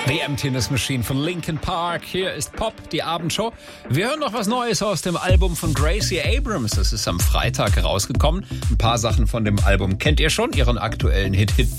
The Emptiness Machine von Linkin Park. Hier ist Pop, die Abendshow. Wir hören noch was Neues aus dem Album von Gracie Abrams. Das ist am Freitag rausgekommen. Ein paar Sachen von dem Album kennt ihr schon. Ihren aktuellen Hit